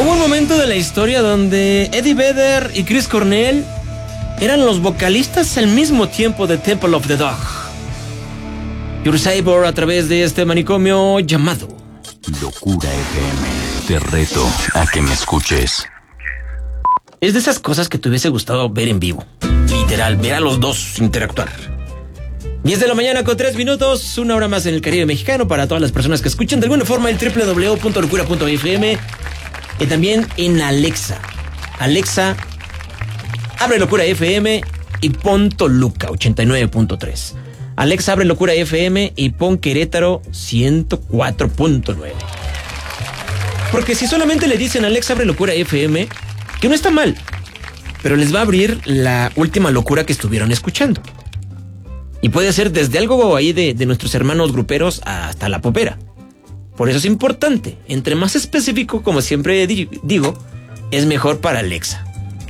Hubo un momento de la historia donde Eddie Vedder y Chris Cornell eran los vocalistas al mismo tiempo de Temple of the Dog. Your Cyborg a través de este manicomio llamado Locura FM. Te reto a que me escuches. Es de esas cosas que te hubiese gustado ver en vivo. Literal, ver a los dos interactuar. 10 de la mañana con 3 minutos, una hora más en el Caribe mexicano para todas las personas que escuchan de alguna forma el www.locura.fm y también en Alexa. Alexa, abre Locura FM y pon Toluca 89.3. Alexa, abre Locura FM y pon Querétaro 104.9. Porque si solamente le dicen Alexa, abre Locura FM, que no está mal, pero les va a abrir la última locura que estuvieron escuchando. Y puede ser desde algo ahí de nuestros hermanos gruperos hasta la popera. Por eso es importante, entre más específico, como siempre digo, es mejor para Alexa.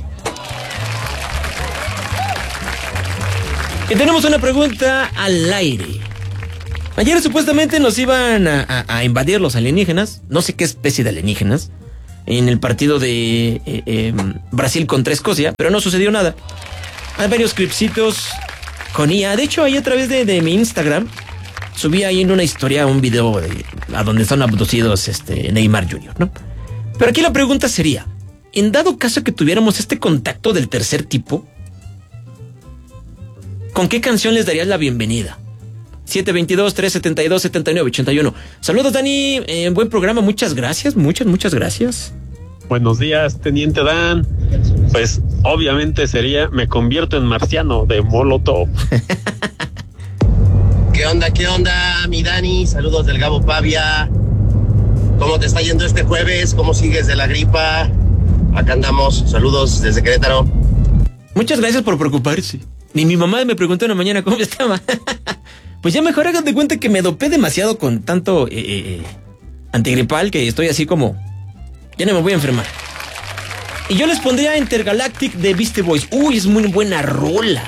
Y tenemos una pregunta al aire. Ayer supuestamente nos iban a invadir los alienígenas, no sé qué especie de alienígenas, en el partido de Brasil contra Escocia, pero no sucedió nada. Hay varios clipsitos con IA. De hecho, ahí a través de mi Instagram subí ahí en una historia un video a donde están abducidos Neymar Jr., ¿no? Pero aquí la pregunta sería, en dado caso que tuviéramos este contacto del tercer tipo, ¿con qué canción les darías la bienvenida? 722-372-7981. Saludos, Dani. Buen programa. Muchas gracias. Muchas gracias. Buenos días, Teniente Dan. Pues obviamente sería Me convierto en marciano de Molotov. ¿Qué onda, mi Dani? Saludos del Gabo Pavia. ¿Cómo te está yendo este jueves? ¿Cómo sigues de la gripa? Acá andamos. Saludos desde Querétaro. Muchas gracias por preocuparse. Ni mi mamá me preguntó en la mañana cómo estaba. Pues ya mejor hagan de cuenta que me dopé demasiado con tanto antigripal que estoy así como... Ya no me voy a enfermar. Y yo les pondría Intergalactic de Beastie Boys. Uy, es muy buena rola.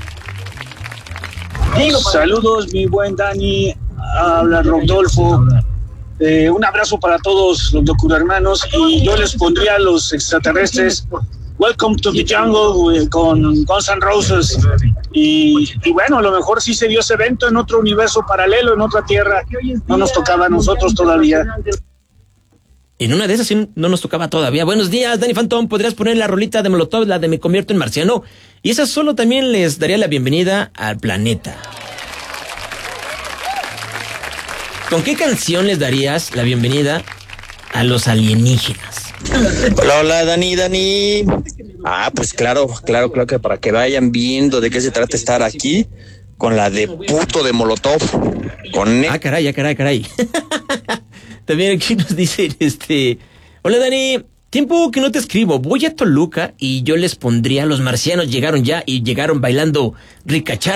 Saludos, mi buen Dani. Habla Rodolfo. Un abrazo para todos los Locura hermanos. Y yo les pondría a los extraterrestres Welcome to the Jungle con Guns N' Roses. Y bueno, a lo mejor sí se dio ese evento en otro universo paralelo, en otra tierra. No nos tocaba a nosotros todavía. En una de esas sí no nos tocaba todavía. Buenos días, Dani Phantom. ¿Podrías poner la rolita de Molotov, la de Me convierto en marciano? Y esa solo también les daría la bienvenida al planeta. ¿Con qué canción les darías la bienvenida a los alienígenas? Hola, Dani. Pues claro que para que vayan viendo de qué se trata estar aquí, con la de puto de Molotov. Caray. También aquí nos dicen, hola, Dani, tiempo que no te escribo, voy a Toluca y yo les pondría Los marcianos llegaron ya y llegaron bailando ricachá.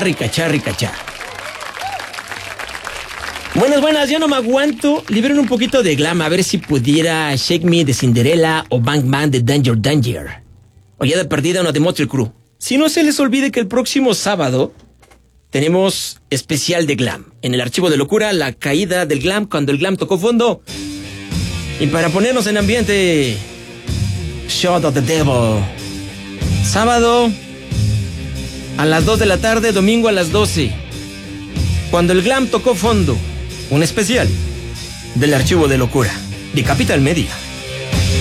Buenas, ya no me aguanto. Liberen un poquito de glam, a ver si pudiera Shake Me de Cinderella o Bang Bang de Danger. O ya de perdida una de Motley Crue. Si no se les olvide que el próximo sábado tenemos especial de glam. En el archivo de Locura, la caída del glam cuando el glam tocó fondo. Y para ponernos en ambiente, Shot of the Devil. Sábado a las 2 de la tarde, domingo a las 12. Cuando el glam tocó fondo. Un especial del archivo de Locura de Capital Media.